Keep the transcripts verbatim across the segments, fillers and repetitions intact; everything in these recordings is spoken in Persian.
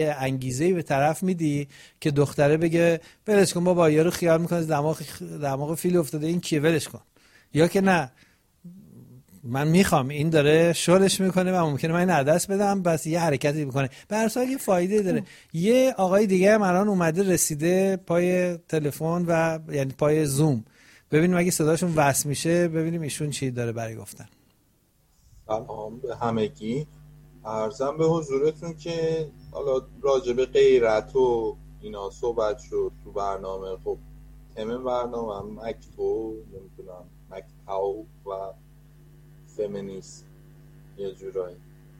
انگیزه‌ای به طرف میدی که دختره بگه ولش کن بابا، یارو خیال میکنه دماغ دماغ فیل افتاده، این کیه، ولش کن. یا که نه من میخوام، این داره شلش میکنه و ممکنه من این عدس بدم، بس یه حرکتی میکنه، به هر حال یه فایده داره. یه آقای دیگه هم الان اومده رسیده پای تلفن و یعنی پای زوم، ببینیم اگه صداشون وصل میشه ببینیم ایشون چی داره برای گفتن. سلام به همگی، عرضم به حضورتون که حالا راجع به غیرت و اینا صحبت شد تو برنامه. خب تم برنامه هم مکتو نمیدونم مکتاو و فمینیست یه جورایی.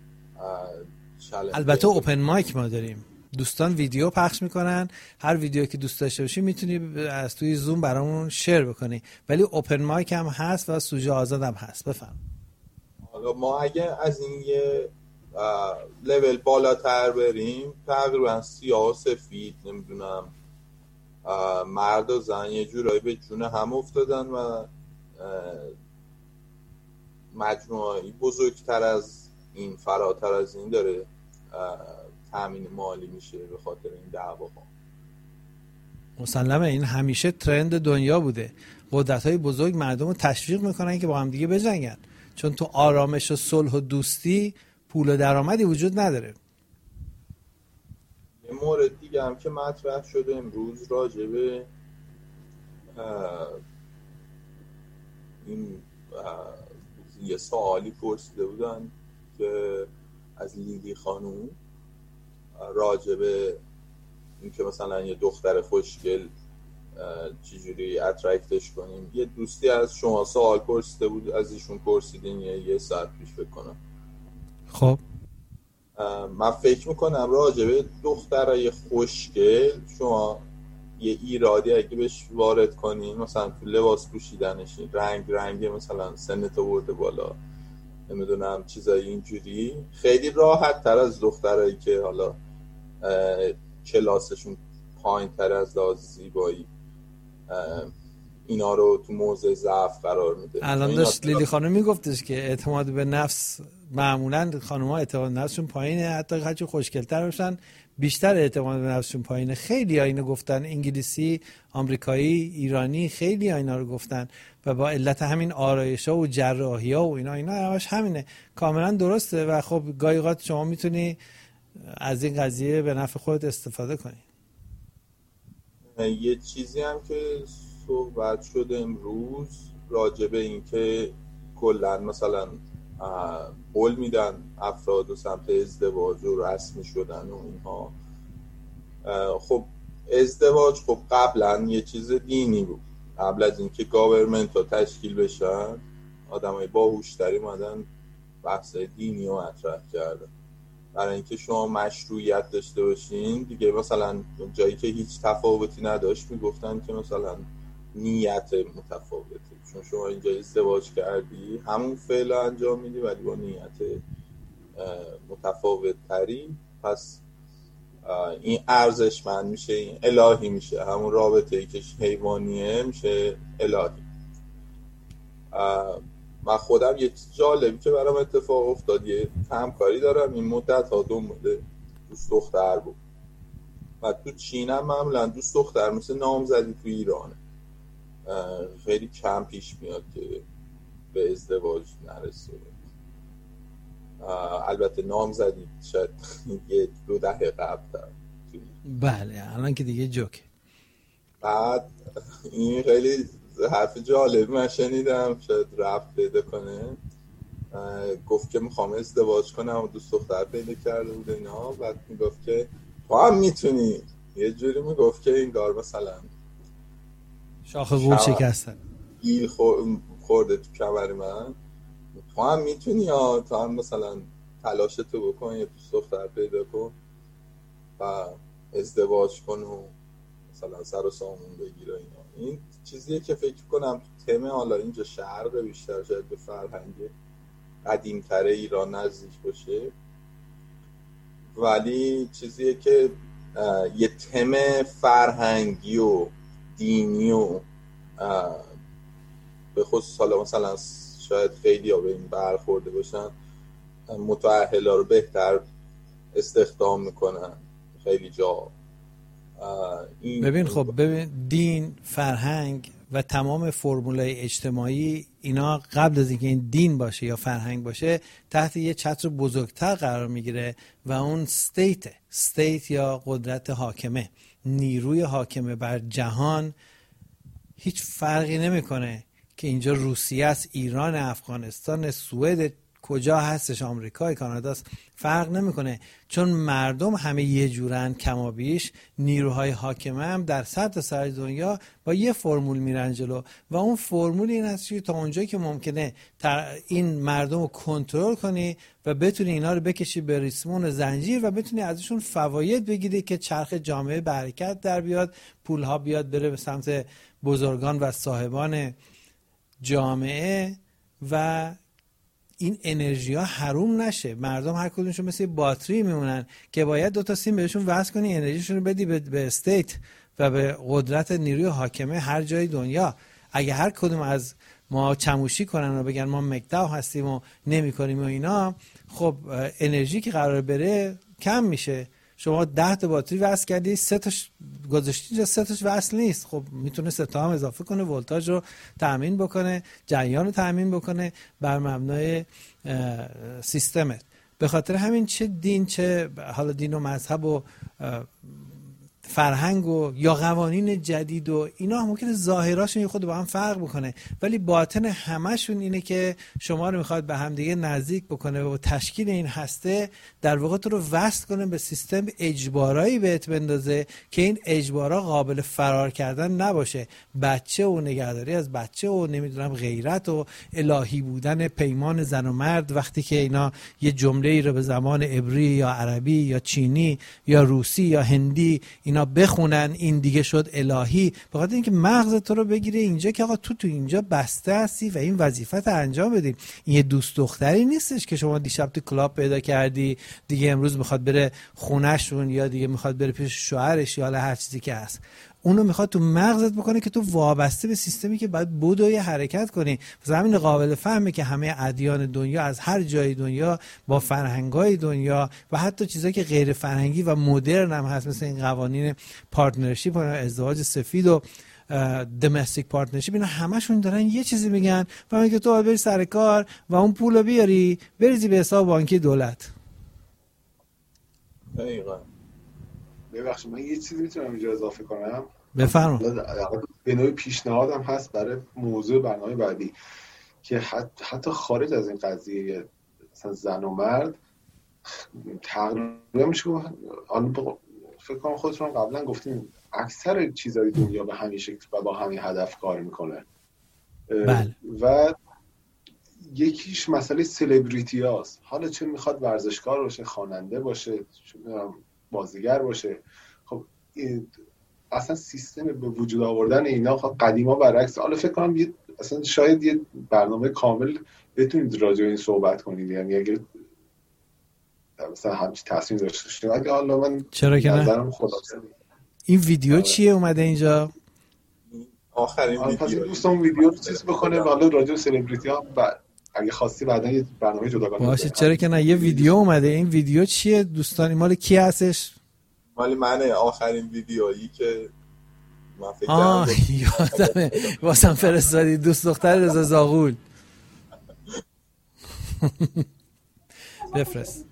البته اوپن مایک ما داریم، دوستان ویدیو پخش میکنن، هر ویدیو که دوست داشته باشی میتونی از توی زوم برامون شیر بکنی، ولی اوپن مایک هم هست و سوژه آزاد هم هست. بفهم. حالا ما اگه از این یه لول بالاتر بریم، تقریبا سیاه و سفید نمیدونم مرد و زن یه جورایی به جون هم افتادن و مجموعی بزرگتر از این، فراتر از این داره تامین مالی میشه به خاطر این دعواها. مسلمه این همیشه ترند دنیا بوده، قدرت‌های بزرگ مردم رو تشویق میکنن که با هم دیگه بجنگن، چون تو آرامش و صلح و دوستی پول و درآمدی وجود نداره. یه مورد دیگه هم که مطرح شده امروز راجع به این یه سوالی پرسیده بودن که از لیلی خانوم راجع به این که مثلا یه دختر خوشگل چجوری اترکتش کنیم. یه دوستی از شما سوال پرسیده بود، از ایشون پرسیدین یه, یه ساعت پیش فکر کنم. خب من فکر میکنم راجع به دخترای خوشگل شما یه ایرادی اگه بهش وارد کنین، مثلا تو لباس پوشیدنش رنگ رنگ مثلا سنتو برده بالا نمیدونم چیزای اینجوری، خیلی راحت تر از دخترایی که حالا کلاسشون پایین تر از لحاظ زیبایی اینا رو تو موضع ضعف قرار میده. الان داشت لیلی خانم میگفتش که اعتماد به نفس معمولا خانم‌ها اعتماد به نفسشون پایینه، حتی هرچی خوشگل‌تر باشن بیشتر اعتماد به نفسشون پایینه. خیلی ها اینو گفتن، انگلیسی، آمریکایی، ایرانی، خیلی ها اینا رو گفتن و با علت همین آرایش‌ها و جراحی‌ها و اینا اینا همش همینه. کاملا درسته و خب گاهی اوقات شما میتونی از این قضیه به نفع خودت استفاده کنی. یه چیزی هم که صحبت شده امروز راجع به این که کلا مثلا قول میدن افراد و سمت ازدواج و رسمی شدن و اینها. خب ازدواج خب قبلا یه چیز دینی بود، قبل از اینکه گاورمنت ها تشکیل بشن آدمای باهوشتری اومدن بحث دینی رو مطرح کردن برای اینکه شما مشروعیت داشته باشین دیگه. مثلا جایی که هیچ تفاوتی نداشت میگفتن که مثلا نیت متفاوته، چون شما اینجا ازدواج کردی همون فعل انجام میدی ولی با نیت متفاوت تری، پس این ارزشمند میشه، این الهی میشه. همون رابطه ای که حیوانیه میشه الهی. من خودم یه جالبی که برام اتفاق افتاد، یه همکاری دارم این مدت ها دنبال دوست دختر بود و تو چین هم معمولا دوست دختر مثل نامزدی تو ایرانه، خیلی کم پیش میاد که به ازدواج نرسه. البته نامزدی شاید یه دو دهه قبل تر. بله الان که دیگه جوکه. بعد این خیلی حرف جالبی من شنیدم، شاید رفت پیدا کنه. گفت که میخوام ازدواج کنم و دوست دختر پیدا کرده بود اینا. بعد میگفت که تو هم میتونی، یه جوری میگفت که انگار مثلا شاخه گل شکستن گیل خورده تو کمر من، تو هم میتونی یا تو هم مثلا تلاشتو بکن یه دوست دختر پیدا کن و ازدواج کن و مثلا سر و سامون بگیر و اینا. این چیزیه که فکر کنم تو تم حالا اینجا شرق بیشتر شاید به فرهنگ قدیم‌تر ایران نزدیک باشه، ولی چیزیه که یه تم فرهنگی و دینی و به خصوص حالا مثلا شاید خیلی ها به این برخورده باشن، متأهلا رو بهتر استخدام میکنن، خیلی جا. این ببین خب ببین دین، فرهنگ و تمام فرمولای اجتماعی اینا قبل از اینکه این دین باشه یا فرهنگ باشه تحت یه چتر بزرگتر قرار میگیره و اون استیت استیت یا قدرت حاکمه، نیروی حاکمه بر جهان. هیچ فرقی نمیکنه که اینجا روسیه است، ایران، افغانستان، سوئد، کجا هستش، آمریکا، کاناداست، فرق نمیکنه، چون مردم همه یه جورن کمابیش. نیروهای حاکمه هم در سطح سر دنیا با یه فرمول میرن جلو و اون فرمول این هست که تا اونجایی که ممکنه این مردم رو کنترل کنی و بتونی اینا رو بکشی به ریسمون زنجیر و بتونی ازشون فواید بگیری که چرخ جامعه به حرکت در بیاد، پولها بیاد بره به سمت بزرگان و صاحبان جامعه و این انرژی ها حروم نشه. مردم هر کدومشون مثل باتری میمونن که باید دو تا سیم بهشون وصل کنی، انرژیشون رو بدی به, به استیت و به قدرت نیروی حاکمه هر جای دنیا. اگه هر کدوم از ما چموشی کنن و بگن ما مکداو هستیم و نمی کنیم و اینا، خب انرژی که قرار بره کم میشه. شما ده تا باتری وصل کردی، سه تاش گذاشتی، سه تاش وصل نیست، خب میتونه سه تا هم اضافه کنه، ولتاژ رو تامین بکنه، جریان رو تامین بکنه بر مبنای سیستمت. به خاطر همین چه دین، چه حالا دین و مذهب و فرهنگ و یا قوانین جدید و اینا ممکنه ظاهراشون خود با هم فرق بکنه، ولی باطن همشون اینه که شما رو میخواد به هم دیگه نزدیک بکنه و تشکیل این هسته در واقع تو رو وصل کنه به سیستم اجبارایی بهت بندازه که این اجبارا قابل فرار کردن نباشه. بچه و نگهداری از بچه و نمیدونم غیرت و الهی بودن پیمان زن و مرد، وقتی که اینا یه جمله‌ای رو به زبان عبری یا عربی یا چینی یا روسی یا هندی اینا بخونن این دیگه شد الهی. به خاطر اینکه مغز تو رو بگیره اینجا که آقا تو تو اینجا بسته هستی و این وظیفت رو انجام بدی. این یه دوست دختری نیستش که شما دیشب تو کلاب پیدا کردی دیگه امروز میخواد بره خونهشون یا دیگه میخواد بره پیش شوهرش یا هر چیزی که هست. اونو میخواد تو مغزت بکنه که تو وابسته به سیستمی که باید بدوی حرکت کنی. مثلا همین قابل فهمه که همه ادیان دنیا از هر جای دنیا با فرهنگای دنیا و حتی چیزایی که غیر فرهنگی و مدرن هم هست، مثل این قوانین پارتنرشیپ و ازدواج سفید و دمستیک پارتنرشیپ، اینا همشون دارن یه چیزی میگن و میگه تو باید بری سر کار و اون پولو بیاری بریزی به حساب بانکی دولت. دقیقاً. ببخشید من یه چیزی میتونم اینجا اضافه کنم؟ بفرما. به نوعی پیشنهادم هست برای موضوع برنامه بعدی که حتی خارج از این قضیه مثلا زن و مرد تقریبا میشه فکر کنم خودتون قبلا گفتیم اکثر چیزای دنیا به همین شکل و با همین هدف کار میکنه. بله. و یکیش مسئله سلبریتی هاست. حالا چه میخواد ورزشکار باشه، خواننده باشه، بازیگر باشه، خب اصلا سیستم به وجود آوردن اینا خب قدیما برعکس. حالا فکر کنم یه اصلا شاید یه برنامه کامل بتونید راجع به این صحبت کنید، یعنی اگه مثلا همچین تصمیم داشته باشید. اگه حالا من چرا که نه؟ این ویدیو آه. چیه اومده اینجا؟ آخرین ویدیو. دوستان ویدیو رو چیز بکنه و حالا راجع به سلبریتی ها بعد اگه خواستی بعدا یه برنامه جداگانه باشه. چرا که نه؟ یه ویدیو اومده. این ویدیو چیه دوستان؟ مال کی هستش؟ مال منه. آخرین ویدیویی که من فکر آه یادمه واسم فرستادی، دوست دختر رضا زاغول. بفرست.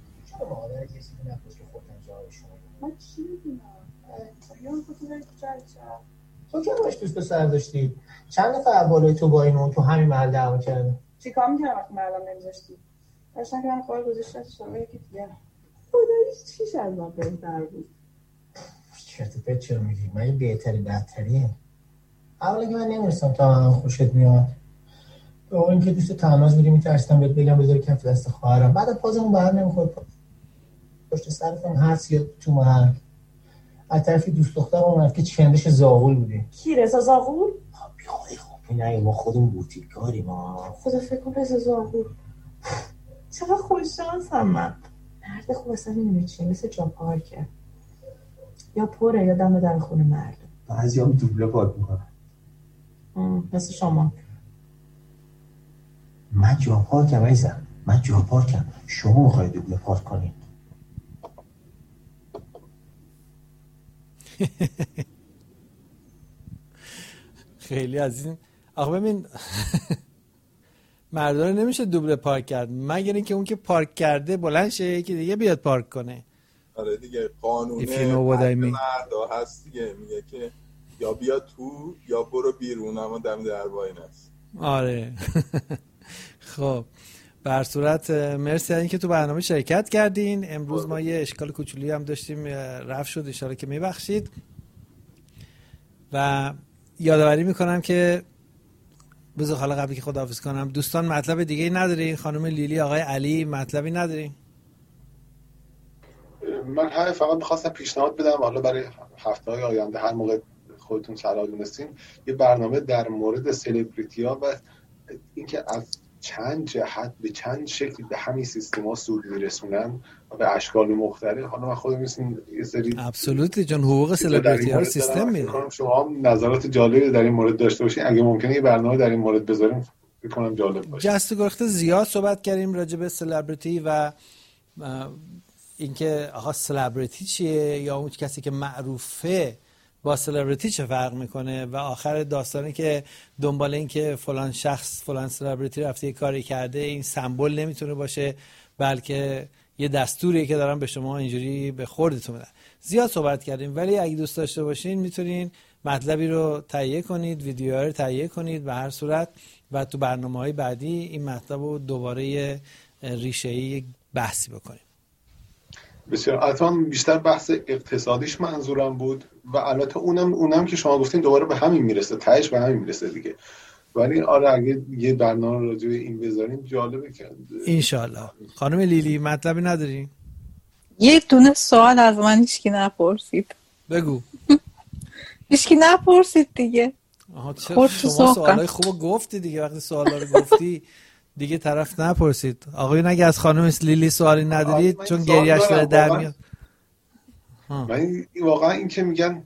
تو که باش دوست پسر داشتی؟ چند نفر بالای تو با اینو تو همین محل دعوا کردن؟ چیکار می‌کردم وقتی مردم نمی‌ذاشتی؟ داشتن که من خواهر گذاشتن شما یکی دیگه. خداییش چیش از من بهتر بود. چرت و پرت چرا میگی؟ من این بهتری بدتریه. اولا که من نمی‌رسم تا من خوشت میاد. تو این که دوست تناز بودی می‌ترسیدم بهت بگم بذار کف دست خواهرم. بعد پازمون بر نمی‌خورد. پشت سرتون هست یا تو محل. از طرفی دوست دختر اومد که چندش زاغول بوده. کی رضا زاغول؟ بیخوای خوبی نه ما خودمون بوتیکاری ما. خدا فکر کن رضا زاغول. چقدر خوششانسم من. مرد خوب اصلا نمیدونه چیه، مثل جا پارکه. یا پره یا دم در خونه مرد. بعضی هم دوبله پارک میکنن. مثل شما. من جا پارکم ایزم. من جا پارکم. شما میخوایی دوبله پارک کنید. خیلی از این آخه ببین مردان نمیشه دوبله پارک کرد مگر اینکه اون که پارک کرده بلند شه یکی دیگه بیاد پارک کنه. آره دیگه قانون If you know what I mean. مردا هست دیگه، میگه که یا بیا تو یا برو بیرون، اما دم در واین است. آره. خب بر صورت مرسی از اینکه تو برنامه شرکت کردین. امروز ما یه اشکال کوچولی هم داشتیم رفت شد، ان شاءالله که میبخشید. و یادآوری میکنم که بذار حالا قبلی که خداحافظ کنم دوستان مطلب دیگه ای ندارین؟ خانم لیلی، آقای علی مطلبی ندارین؟ من همه فقط میخواستم پیشنهاد بدم حالا برای هفته های آینده هر موقع خودتون صلاح دونستین یه برنامه در مورد سلبریتی ها و اینکه از چند جهت به چند شکل به همین سیستم ها سود میرسونن و به اشکال مختلف. حالا من خودم میسیم یه سری ابسولوتلی چون حقوق سلبریتی ها رو سیستم میده. شما هم نظرات جالبی در این مورد داشته باشین، اگه ممکنه یه برنامه در این مورد بذاریم فکر کنم جالب باشه. جست و گریخته زیاد صحبت کردیم راجع به سلبریتی و اینکه آقا سلبریتی چیه یا اون کسی که معروفه با سلبریتی چه فرق میکنه و آخر داستانی که دنبال این که فلان شخص فلان سلبریتی رفته یه کاری کرده این سمبل نمیتونه باشه، بلکه یه دستوریه که دارن به شما اینجوری به خوردتون میدن. زیاد صحبت کردیم ولی اگه دوست داشته باشین میتونین مطلبی رو تهیه کنید، ویدیوها رو تهیه کنید به هر صورت و تو برنامه‌های بعدی این مطلب رو دوباره ریشه‌ای بحثی بکنیم. بسیار. البته بیشتر بحث اقتصادیش منظورم بود و البته اونم اونم که شما گفتین دوباره به همین میرسه، تهش به همین میرسه دیگه. ولی آره اگه یه برنامه راجع به این بذاریم جالبه که ان شاءالله. خانم لیلی مطلبی ندارین؟ یه دونه سوال از من هیچکی نپرسید. بگو. هیچکی نپرسید دیگه. آها چرا شما سوالای خوبو گفتی دیگه، وقتی سوالا رو گفتی دیگه طرف نپرسید. آقایون اگه از خانم لیلی سوالی ندارید چون گریه‌اش داره در میاد. من واقعا این که میگن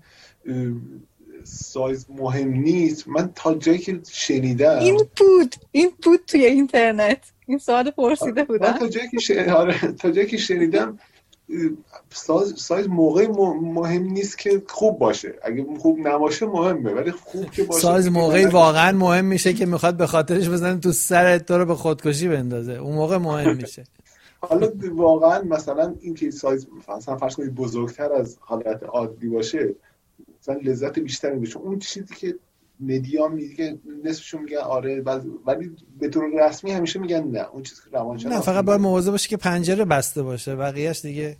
سایز مهم نیست، من تا جایی که شنیدم این بود این بود توی اینترنت این سوال پرسیده بودم. تا جایی که شنیدم آره تا جایی که شنیدم سایز سایز موقع مهم نیست که خوب باشه، اگه خوب نباشه مهمه ولی خوب که باشه. سایز موقعی واقعا مهم میشه که میخواد به خاطرش بزنه تو سرت تو رو به خودکشی بندازه، اون موقع مهم میشه. حالا واقعا مثلا این که سایز مثلا فرض کنید بزرگتر از حالت عادی باشه مثلا لذت بیشتری میشه. اون چیزی که مدیا میگه نصفشون میگن آره ولی به طور رسمی همیشه میگن نه. اون چیزی که روانشناس نه فقط باید مواظب باشه که پنجره بسته باشه، بقیه‌اش دیگه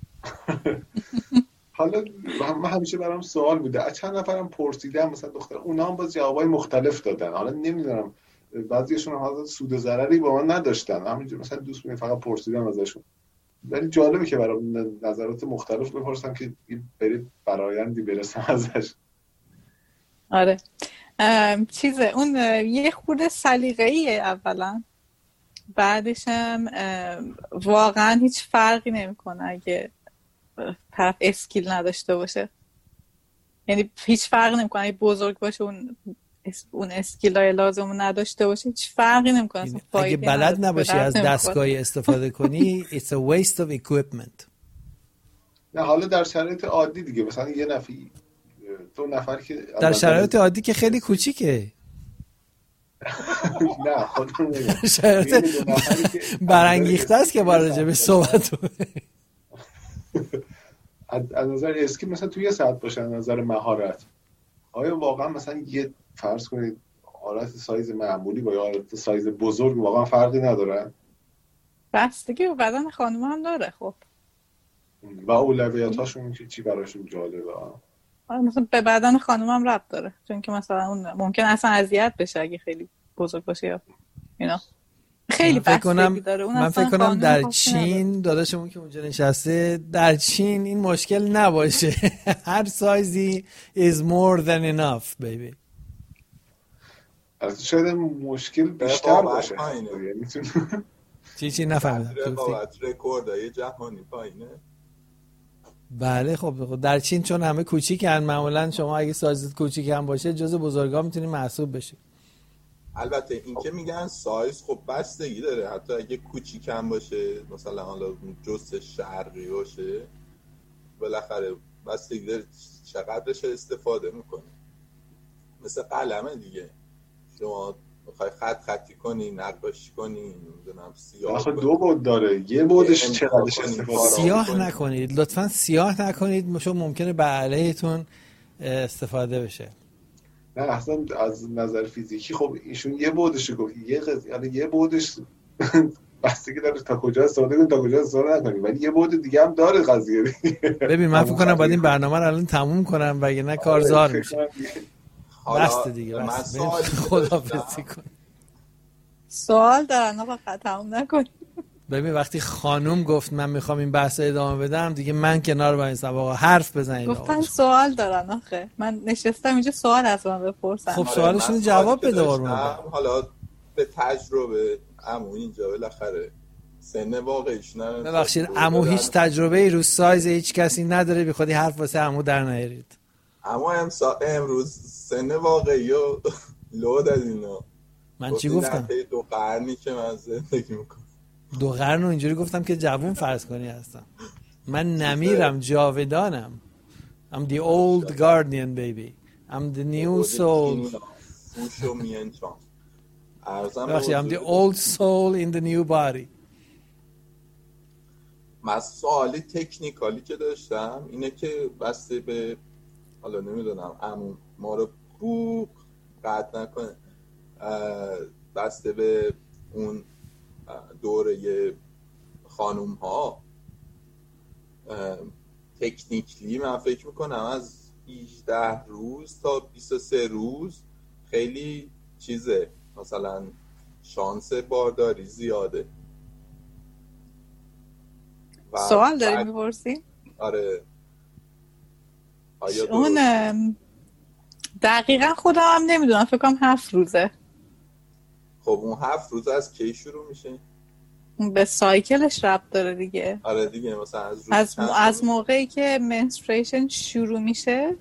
حالا من همیشه برام سوال بوده، از چند نفرم پرسیدم مثلا دختر اونا هم باز جوابای مختلف دادن. حالا نمیدونم بعضیشون هم حالا سود و ضرری با من نداشتن، همینجوری مثلا دوست می فقط پرسیدم ازشون. ولی جالبه که برام نظرات مختلف بپرسم که برید برایندی برسم ازش. آره چیزه اون یه خورده سلیقه‌ایه اولا، بعدش هم واقعا هیچ فرقی نمیکنه اگه طرف اسکیل نداشته باشه، یعنی هیچ فرقی نمیکنه اگه بزرگ باشه اون اون اسکیلای لازم نداشته باشه هیچ فرقی نمیکنه. اگه بلد نباشی از دستگاهی استفاده کنی it's a waste of equipment. نه حالا در شرایط عادی دیگه مثلا یه نفری دو نفر که در شرایط عادی که خیلی کوچیکه نه خودم نمیگم شرایط برانگیخته است که باید راجع به صحبت از نظر اسکی مثلا توی یه ساعت باشه از نظر مهارت آیا واقعا مثلا یه فرض کنید آلت سایز معمولی با یا آلت سایز بزرگ واقعا فرقی نداره؟ بستگی به بدن خانم هم داره. خب و اولویتاشون که چی براشون جالبه؟ مثلا به بدن خانم هم ربط داره، چون که مثلا اون ممکن اصلا اذیت بشه اگه خیلی بزرگ باشه یا اینا خیلی بستگی داره. اون من فکر کنم در چین داداشمون که اونجا نشسته در چین این مشکل نباشه. هر سایزی is more than enough baby. از شاید مشکل بیشتر باشه. چی چی نفهمیدم. رقابت رکوردای جهانی پایینه. بله خب در چین چون همه کوچیکن معمولا شما اگه سایزت کوچیک هم باشه جز بزرگا میتونی محسوب بشی. البته این که میگن سایز خب بستگی داره، حتی اگه کوچیک هم باشه مثلا حالا جز شرقی باشه بالاخره بستگی داره چقدرش استفاده میکنی. مثل قلمه دیگه، شما میخوای خط خطی کنی، نقاشی کنی، نمیدونم سیاه آخه دو بعد داره، یه بعدش چقدرش استفاده سیاه نکنید لطفاً، سیاه نکنید چون ممکنه به علیهتون استفاده بشه. نه اصلا از نظر فیزیکی خب ایشون یه بعدش گفت، یه قضیه یعنی یه بعدش بستگی داره تا کجا استفاده کنی تا کجا استفاده نکنی، ولی یه بعد دیگه هم داره قضیه دیگه. ببین من فکر کنم باید این برنامه رو الان تموم کنم وگرنه کار زار میشه. بس دیگه بس خداحافظی کن. سوال دارن آقا تموم نکن. ببین وقتی خانوم گفت من میخوام این بحث ادامه بدم دیگه من کنار وایسم آقا حرف بزنید. گفتن سوال دارن آخه من نشستم اینجا سوال از من بپرسن. خب سوالشون جواب بده قربون. حالا به تجربه عمو اینجا بالاخره سن واقعیش نه. ببخشید عمو هیچ تجربه ای رو سایز هیچ کسی نداره، بی خودی حرف واسه عمو در نیارید. اما امسا امروز سن واقعی و لو دادینا. من چی گفتم؟ دو قرنی که من زندگی میکنم. دو قرن رو اینجوری گفتم که جوون فرض کنی هستم. من نمیرم، جاودانم. I'm the old guardian baby. I'm the new soul. فوشو میانچان. بخشی I'm the old soul in the new body. من سوالی تکنیکالی که داشتم اینه که بسته به حالا نمیدونم عمو ما رو خوب قطع نکنه، بسته به اون دوره خانوم ها تکنیکلی من فکر میکنم از هجده روز تا بیست و سه روز خیلی چیزه، مثلا شانس بارداری زیاده. سوال داری میپرسی؟ آره اون دقیقا خودم هم نمیدونم، فکر کنم هفت روزه. خب اون هفت روز از کی شروع میشه؟ به سایکلش ربط داره دیگه. آره دیگه مثلا از روز از, م... از موقعی که منستریشن شروع میشه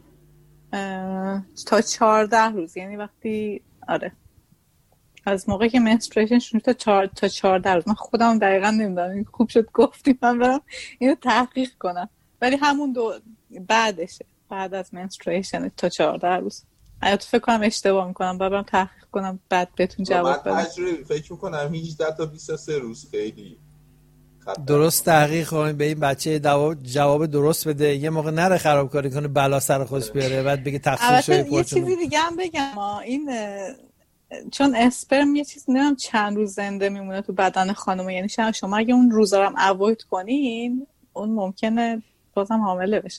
تا چهارده روز، یعنی وقتی آره از موقعی که منستریشن شروع تا چهار... تا چهارده روز. من خودم دقیقا نمیدونم، خوب شد گفتی من برم اینو تحقیق کنم، ولی همون دو بعدشه، بعد از منستریشن تا چهارده روز. اگه تو فکر کنم اشتباه میکنم برم تحقیق کنم بعد بهتون جواب بدم. من تجربه فکر میکنم هجده تا بیست و سه روز خیلی درست تحقیق کنید، به این بچه جواب درست بده، یه موقع نره خرابکاری کنه بلا سر خودش بیاره بعد بگه تقصیر شده پرچون. یه چیزی دیگه هم بگم، این چون اسپرم یه چیز نمیدونم چند روز زنده میمونه تو بدن خانم، یعنی شما اگه اون روزا رو هم اواید کنین اون ممکنه بازم حامله بشه.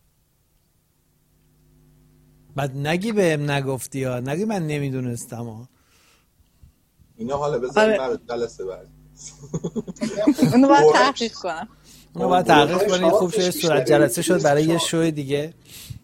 بعد نگی بهم نگفتی ها، نگی من نمیدونستم ها. اینا حالا بذاریم برای جلسه بعد. اونو باید تحقیق کنم. اونو باید تحقیق کنید. خوب شد صورت جلسه شد برای یه شوی دیگه.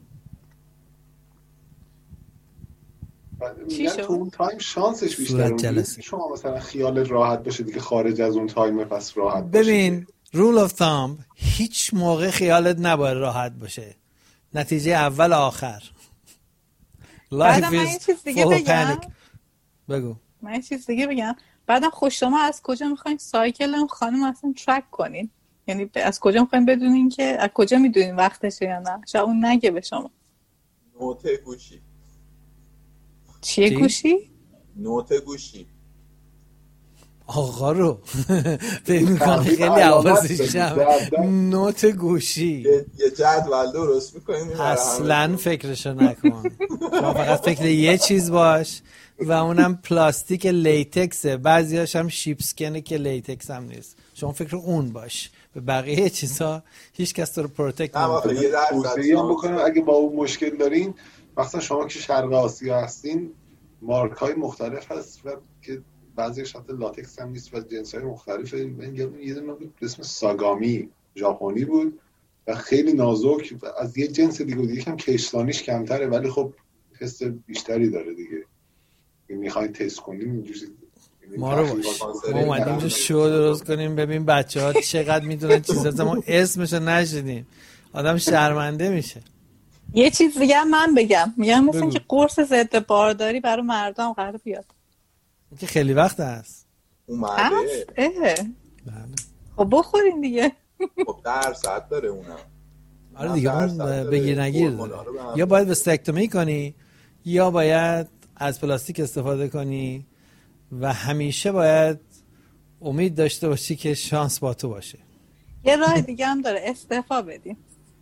میگن تو اون تایم شانسش بیشتره. شما مثلا خیالت راحت باشه دیگه خارج از اون تایم پس راحت باشه. ببین رول اف تام هیچ موقع خیالت نباید راحت باشه. نتیجه اول آخر. بعدم من یه چیز دیگه بگم. بگو. من یه چیز دیگه بگم. بعدم خوش شما از کجا میخواین سایکل اون خانم اصلا ترک کنین؟ یعنی از کجا میخواین بدونین که از کجا میدونین وقتشه یا نه؟ شاید اون نگه به شما. نوته گوشی. چیه گوشی؟ نوته گوشی. آقا رو فکر میکنه خیلی حواسش جمع. نوت گوشی یه جدول درست میکنیم اصلا فکرشو نکن. شما فقط فکر یه چیز باش و اونم پلاستیک لیتکسه، بعضیاش هم شیپسکنه که لیتکس هم نیست. شما فکر اون باش، به بقیه چیزها هیچ کس تو رو پروتکت نمیکنه. یه درصد هم بکنم اگه با اون مشکل دارین، مثلا شما که شرق آسیا هستین مارک های مختلف هست و که بعضیش حتی لاتکس هم نیست و جنس های مختلفه. من یه دونه بود اسم ساگامی ژاپنی بود و خیلی نازک، از یه جنس دیگه بود، یکم کشتانیش کمتره ولی خب حس بیشتری داره دیگه. میخواین تست کنیم اینجوری ما رو باش ما اومدیم اینجا شو درست کنیم ببین بچه ها چقدر میدونن چیزا، ما اسمشو نشدیم آدم شرمنده میشه. یه چیز دیگه من بگم، میگم مثلا که قرص ضد بارداری برای مردم قرار بیاد که خیلی وقت هست اومده. اه خب بخورین دیگه. خب درصد داره اونم آره دیگه اون بگیر نگیر داره. یا باید وستکتومی کنی یا باید از پلاستیک استفاده کنی و همیشه باید امید داشته باشی که شانس با تو باشه. یه راه دیگه هم داره، استعفا بدیم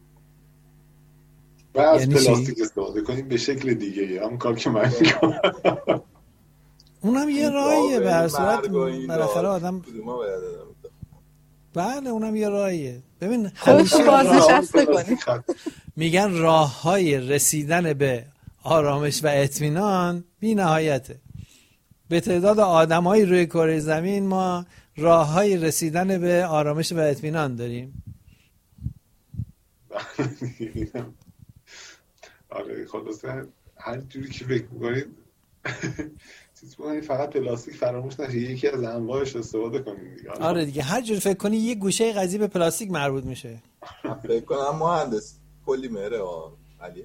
و از یعنی پلاستیک استفاده کنیم به شکل دیگه، هم کار که من میکنم. اونم یه راهیه به هر صورت بالاخره آدم بله اونم یه راهیه. ببین همیشه بازنشسته کنیم. میگن راههای رسیدن به آرامش و اطمینان بی نهایته. به تعداد آدمایی روی کره زمین ما راههای رسیدن به آرامش و اطمینان داریم. آره خلاصه هر جوری که فکر می‌کنید چیز بکنید فقط پلاستیک فراموش نشه، یکی از انواعش استفاده کنید دیگه. آره دیگه هر جوری فکر کنی یه گوشه قضیه به پلاستیک مربوط میشه. فکر کنم مهندس پلیمره ها علی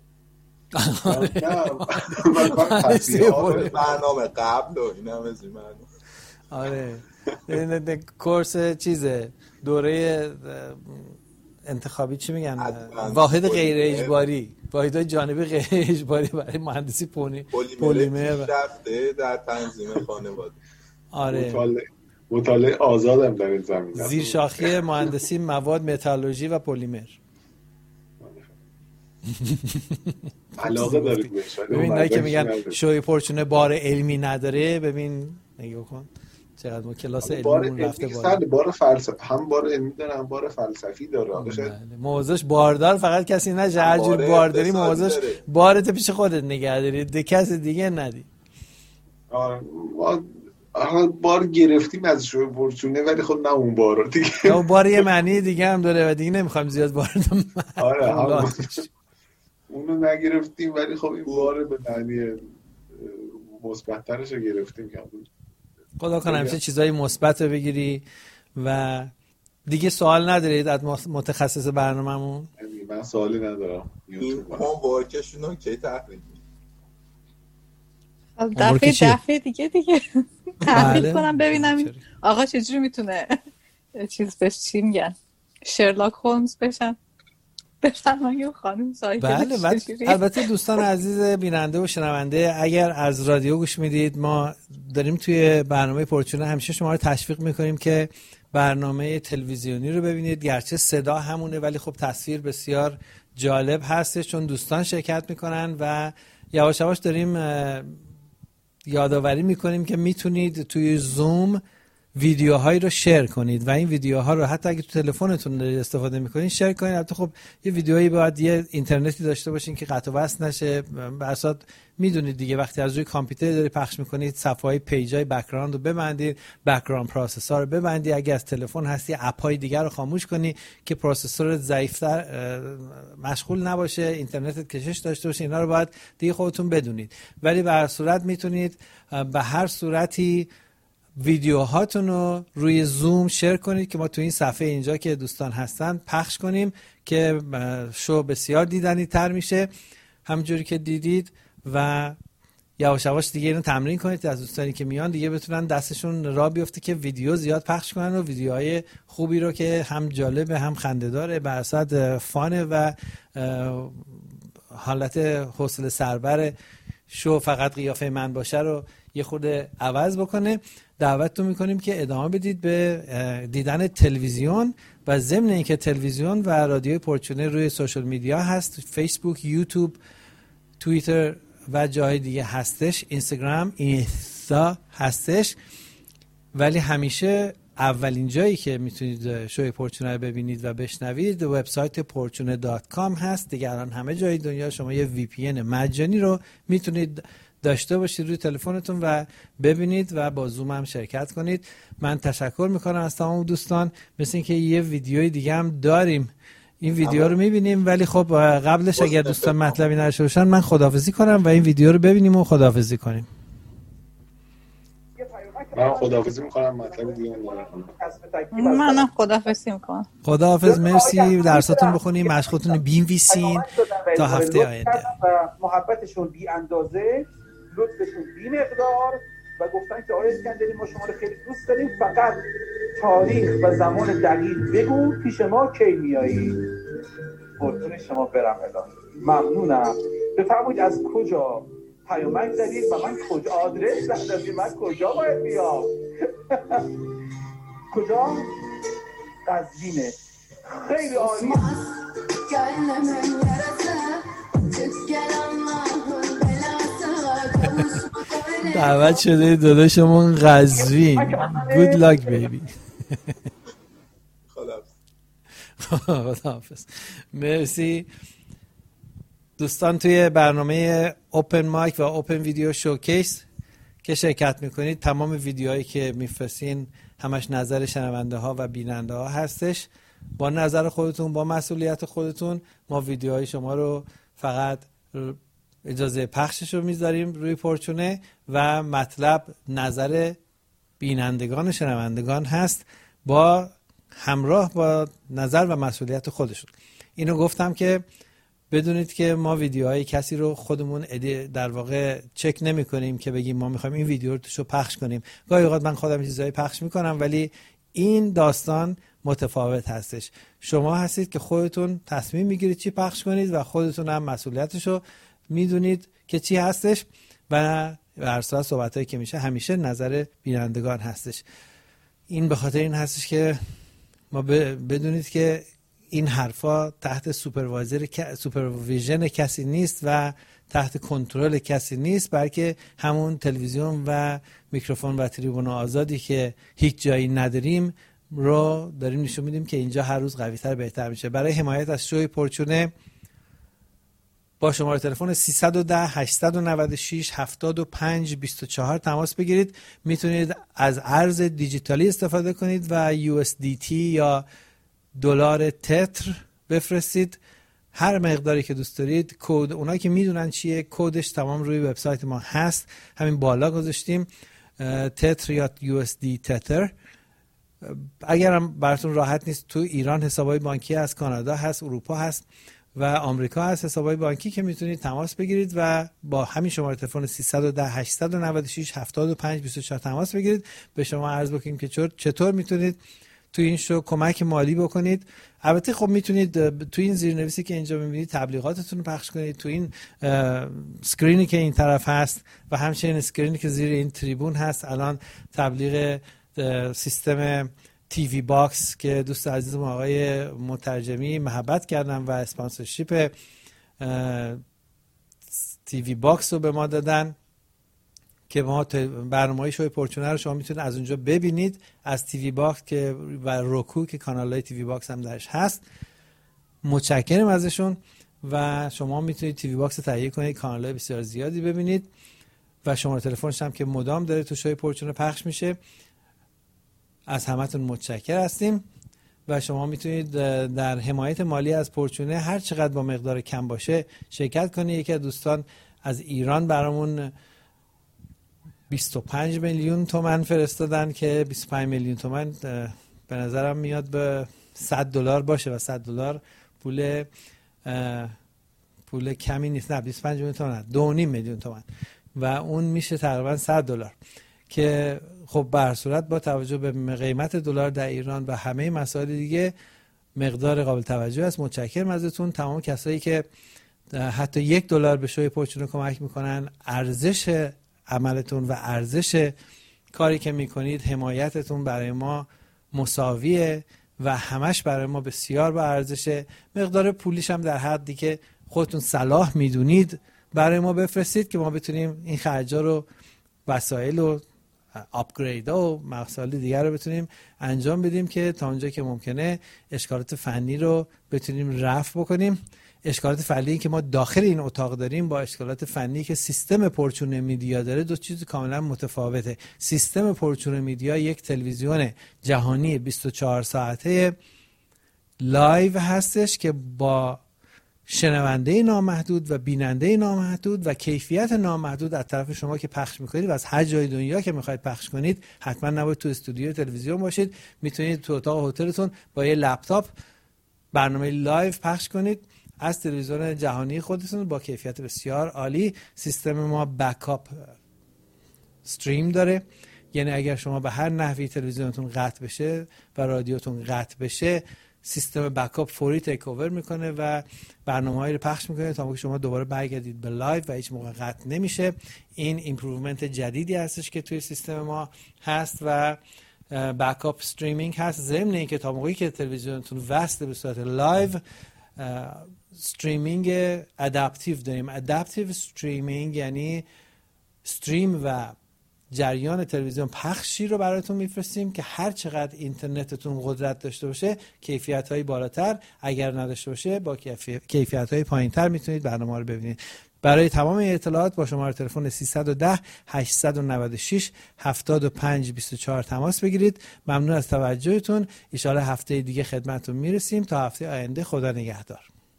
برنامه قبل و این هم از این برنامه. آره کورس چیزه دوره انتخابی چی میگن واحد غیر اجباری، واحدهای جانبی غیر اجباری برای مهندسی پونی پلیمر رفته در تنظیم خانواده. آره مطالعه آزادم در این زمینه، زیر شاخه مهندسی مواد متالورژی و پلیمر. علاقه دارید بهش. ببین اینایی که میگن شوی پرچونه بار علمی نداره، ببین نگاه کن چقدر ما کلاس علمیمون رفته بالا. بار فلسفی هم بار علمی داره هم بار فلسفی داره. موضوعش باردار فقط کسی نشه، هر جور بارداری موضوعش بارت پیش خودت نگه داری، ده کس دیگه ندی. آره ما بار گرفتیم از شوی پرچونه ولی خب نه اون بارو دیگه. اون بار یه معنی دیگه هم داره و دیگه نمیخوایم زیاد وارد. آره اونو نگرفتیم ولی خب این بار به معنی مثبت‌ترش رو گرفتیم. خدا کنه همیشه چیزای مثبت رو بگیری و دیگه سوال ندارید از متخصص برنامه‌مون؟ من سوالی ندارم. این هم ورکشون رو کی تحویل میدید؟ دفعه دفعه دیگه دیگه تحویل کنم ببینم آقا چجوری میتونه چیز بهش چی میگن شرلاک هولمز بشن. بله البته دوستان عزیز بیننده و شنونده اگر از رادیو گوش میدید ما داریم توی برنامه پرچونه همیشه شما رو تشویق میکنیم که برنامه تلویزیونی رو ببینید، گرچه صدا همونه ولی خب تصویر بسیار جالب هستش چون دوستان شرکت میکنن و یواش یواش داریم یادآوری میکنیم که میتونید توی زوم ویدیوهایی رو شیر کنید و این ویدیوها رو حتی اگه تو تلفنتون دارید استفاده میکنید شیر کنید. البته خب یه ویدیویی باید یه اینترنتی داشته باشین که قطع و وصل نشه. به اساس میدونید دیگه وقتی از روی کامپیوتر داری پخش میکنید صفحه‌های پیجای بک‌گراند رو ببندید، بک‌گراند پروسسور رو ببندید، اگه از تلفن هستی اپ‌های دیگر رو خاموش کنی که پروسسور ضعیف‌تر مشغول نباشه، اینترنت کشش داشته باشه. اینا رو باید دیگه خودتون بدونید. ولی به هر صورت میتونید به هر صورتی ویدیوهاتون رو روی زوم شیر کنید که ما تو این صفحه اینجا که دوستان هستن پخش کنیم که شو بسیار دیدنی تر میشه همونجوری که دیدید و یواش یواش دیگه اینو تمرین کنید از دوستانی که میان دیگه بتونن دستشون راه بیفته که ویدیو زیاد پخش کنن و ویدیوهای خوبی رو که هم جالبه هم خنده‌داره به اساس فانه و حالت حوصله سربر شو فقط قیافه من باشه رو یه خورده عوض بکنه. دعوتتون میکنیم که ادامه بدید به دیدن تلویزیون و ضمن اینکه تلویزیون و رادیوی پرچونه روی سوشال میدیا هست، فیسبوک، یوتیوب، توییتر و جای دیگه هستش، اینستاگرام، اینستا هستش. ولی همیشه اولین جایی که میتونید شوی پرچونه رو ببینید و بشنوید وبسایت پرچونه دات کام هست. دیگه الان همه جای دنیا شما یه وی پی ان مجانی رو میتونید داشته باشید روی تلفنتون و ببینید و با زوم هم شرکت کنید. من تشکر میکنم از تمام دوستان. مثل اینکه یه ویدیوی دیگه هم داریم، این ویدیو رو میبینیم ولی خب قبلش اگر دوستان مطلبی نداشته باشن من خداحافظی کنم و این ویدیو رو ببینیم و خداحافظی کنیم. من خداحافظی میکنم، مطلب دیگه ندارم. منم خداحافظی میکنم. خداحافظ، مرسی، درساتون بخونید، مشقتون رو بنویسین تا هفته آینده. محبتشون بی اندازه، لطفشون بی مقدار و گفتن که آقای اسکندری ما شما رو خیلی دوست داریم، فقط تاریخ و زمان دقیق بگو پیش ما کی میایی. قربون شما برم الان. ممنونم. بفرمایید از کجا پیامک زدید و من کجا آدرس ندادید، من کجا باید بیام؟ کجا؟ قزوینه. خیلی عالی. دعوت شده داداشمون قزوین. Good luck baby. خداحافظ. مرسی دوستان. توی برنامه اوپن مایک و اوپن ویدیو شوکیس که شرکت میکنید، تمام ویدیوهایی که میفرستین همش نظر شنونده ها و بیننده ها هستش. با نظر خودتون، با مسئولیت خودتون، ما ویدیوهای شما رو فقط اجازه پخشش رو میذاریم روی پورچونه و مطلب نظر بینندگان و شنوندگان هست با همراه با نظر و مسئولیت خودشون. اینو گفتم که بدونید که ما ویدیوهای کسی رو خودمون در واقع چک نمی کنیم که بگیم ما میخوایم این ویدیو رو توشو پخش کنیم. گاهی اوقات من خودم چیزایی پخش میکنم ولی این داستان متفاوت هستش. شما هستید که خودتون تصمیم میگیرید چی پخش کنید و خودتون هم مسئولیتشو میدونید که چی هستش و هر صورت صحبتایی که میشه همیشه نظر بینندگان هستش. این به خاطر این هستش که ما بدونید که این حرفا تحت سوپروایزر سوپرویژن کسی نیست و تحت کنترل کسی نیست، بلکه همون تلویزیون و میکروفون و تریبون آزادی که هیچ جایی نداریم رو داریم نشون میدیم که اینجا هر روز قوی‌تر بهتر میشه. برای حمایت از شوی پورچونه با شماره تلفن سیصد و ده هشتصد و نود و شش هفتاد و پنج بیست و چهار تماس بگیرید. میتونید از ارز دیجیتالی استفاده کنید و یو اس دی تی یا دلار تتر بفرستید، هر مقداری که دوست دارید. کد اونایی که میدونن چیه، کدش تمام روی وبسایت ما هست، همین بالا گذاشتیم، تتر یا یو اس دی تتر. اگرم براتون راحت نیست، تو ایران حسابای بانکی هست، کانادا هست، اروپا هست و آمریکا هست حسابای بانکی که میتونید تماس بگیرید و با همین شماره تلفن سیصد و ده هشتصد و نود و شش هفتاد و پنج بیست و چهار تماس بگیرید. به شما عرض بکنیم که چطور میتونید تو این شو کمک مالی بکنید. البته خب میتونید تو این زیرنویسی که اینجا میبینید تبلیغاتتون رو پخش کنید، تو این سکرینی که این طرف هست و همچنین اسکرینی که زیر این تریبون هست. الان تبلیغ سیستم تیوی باکس که دوست عزیزم آقای مترجمی محبت کردن و اسپانسرشیپ تیوی باکس رو به ما دادن که ما برنامه‌های شوی پورچونه رو شما میتونید از اونجا ببینید، از تیوی باکس که و روکو که کانال‌های تیوی باکس هم درش هست. متشکرم ازشون و شما میتونید تیوی باکس رو تهیه کنید، کانال‌های بسیار زیادی ببینید و شماره تلفنش هم که مدام داره تو شوی پورچونه پخش میشه. از همتون متشکر هستیم و شما میتونید در حمایت مالی از پورچونه هر چقدر با مقدار کم باشه شرکت کنید. یکی از دوستان از ایران برامون بیست و پنج میلیون تومان فرستادن که بیست و پنج میلیون تومان به نظرم میاد به صد دلار باشه و صد دلار پول پول کمی نیست. نه بیست و پنج میلیون تومان، دو و نیم میلیون تومان و اون میشه تقریبا صد دلار که خب به هر صورت با توجه به قیمت دلار در ایران و همه مسائل دیگه مقدار قابل توجه است. متشکرم ازتون تمام کسایی که حتی یک دلار به شوی پورچونه کمک میکنن. ارزش عملتون و ارزش کاری که میکنید، حمایتتون برای ما مساویه و همش برای ما بسیار با ارزشه. مقدار پولیش هم در حدی که خودتون صلاح میدونید برای ما بفرستید که ما بتونیم این خرجا رو، وسایل و آپگرید و مسائل دیگر رو بتونیم انجام بدیم که تا اونجا که ممکنه اشکالات فنی رو بتونیم رفع بکنیم. اشکالات فنی که ما داخل این اتاق داریم با اشکالات فنی که سیستم پورچونه میدیا داره دو چیز کاملا متفاوته. سیستم پورچونه میدیا یک تلویزیون جهانی بیست و چهار ساعته لایو هستش که با شنونده نامحدود و بیننده نامحدود و کیفیت نامحدود از طرف شما که پخش میکنید و از هر جای دنیا که میخواید پخش کنید، حتما نباید تو استودیو تلویزیون باشید، میتونید تو اتاق هتلتون با یه لپتاپ برنامه لایو پخش کنید از تلویزیون جهانی خودتون با کیفیت بسیار عالی. سیستم ما بکاپ استریم داره، یعنی اگر شما به هر نحوی تلویزیونتون قطع بشه و رادیوتون قطع بشه، سیستم بکاپ فوری تیک اوور میکنه و برنامه‌هایی رو پخش میکنه تا موقع شما دوباره برگردید به لایو و هیچ موقع قطع نمیشه. این ایمپروومنت جدیدی هستش که توی سیستم ما هست و بکاپ استریمینگ هست. ضمن اینکه تا موقعی که تلویزیونتون وصل به صورت لایو، استریمینگ ادپتیو داریم. ادپتیو استریمینگ یعنی استریم و جریان تلویزیون پخشی رو براتون میفرستیم که هر چقدر اینترنتتون قدرت داشته باشه، کیفیت‌های بالاتر، اگر نداشته باشه با کیفیت‌های پایین‌تر میتونید برنامه رو ببینید. برای تمام اطلاعات با شماره تلفن سیصد و ده هشتصد و نود و شش هفتاد و پنج بیست و چهار تماس بگیرید. ممنون از توجهتون. ان شاءالله هفته دیگه خدمتتون میرسیم. تا هفته آینده، خدا نگهدار.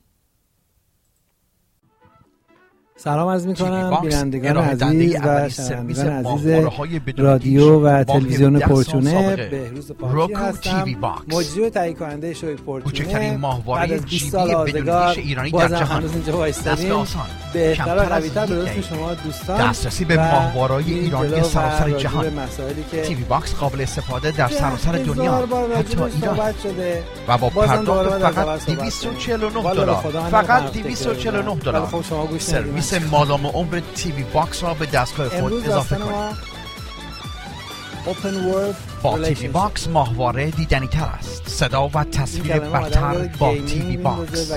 سلام عرض می‌کنم بینندگان عزیز و شنوندگان عزیز رادیو و تلویزیون پورتونه. بهروز پاکی هستم، مجری و تهیه کننده شوی پورتونه. بعد از بیست سال آزگار بازم هنوز اینجا وایستادیم. بهتر و قوی‌تر به لطف شما دوستان. دسترسی به ماهواره‌های ایرانی سراسر جهان. تیوی باکس قابل استفاده در سراسر دنیا، حتی ایران. و با پرداخت فقط دویست و چهل و نه دلار. فقط دویست و چهل و نه دلار. سرویس مادام عمر تیوی باکس را به دستگاه خود اضافه کنید. با تیوی باکس ماهواره دیدنی تر است. صدا و تصویر برتر با تیوی باکس.